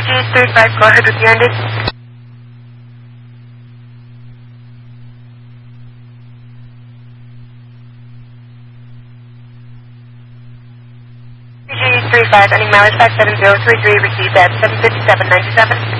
VG35, go ahead with your ending. VG35, ending mileage 5033, received at 7:57:97.